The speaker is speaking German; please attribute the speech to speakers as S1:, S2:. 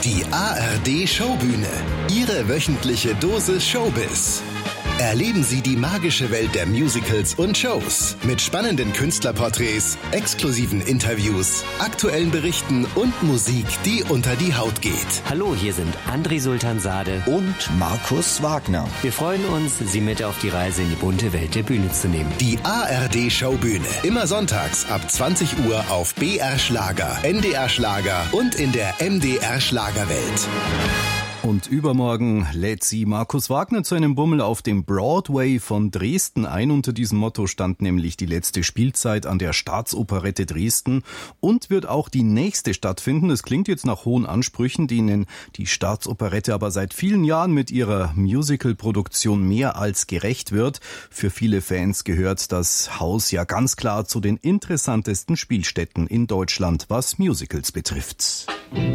S1: Die ARD Showbühne. Ihre wöchentliche Dosis Showbiz. Erleben Sie die magische Welt der Musicals und Shows mit spannenden Künstlerporträts, exklusiven Interviews, aktuellen Berichten und Musik, die unter die Haut geht.
S2: Hallo, hier sind André Sultansade
S3: und Markus Wagner.
S2: Wir freuen uns, Sie mit auf die Reise in die bunte Welt der Bühne zu nehmen.
S1: Die ARD Showbühne. Immer sonntags ab 20 Uhr auf BR Schlager, NDR Schlager und in der MDR Schlagerwelt.
S4: Und übermorgen lädt sie Markus Wagner zu einem Bummel auf dem Broadway von Dresden ein. Unter diesem Motto stand nämlich die letzte Spielzeit an der Staatsoperette Dresden und wird auch die nächste stattfinden. Es klingt jetzt nach hohen Ansprüchen, denen die Staatsoperette aber seit vielen Jahren mit ihrer Musical-Produktion mehr als gerecht wird. Für viele Fans gehört das Haus ja ganz klar zu den interessantesten Spielstätten in Deutschland, was Musicals betrifft.